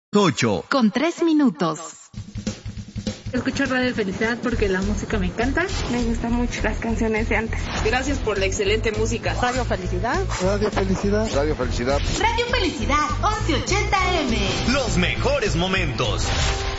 8:03. Escucho Radio Felicidad porque la música me encanta. Me gustan mucho las canciones de antes. Gracias por la excelente música. Radio Felicidad. Radio Felicidad. Radio Felicidad. Radio Felicidad 1180 AM. Los mejores momentos.